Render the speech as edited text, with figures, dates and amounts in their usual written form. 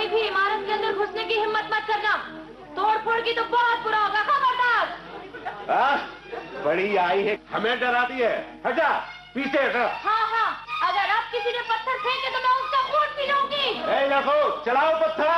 कोई भी इमारत के अंदर घुसने की हिम्मत मत करना। तोड़-फोड़ की तो बहुत बुरा होगा, खबरदार। बड़ी आई है, हमें डराती है। हटा, पीछे हटा। हाँ, अगर अब किसी ने पत्थर फेंके तो मैं उसका खून पी लूंगी। लखो, चलाओ पत्थर।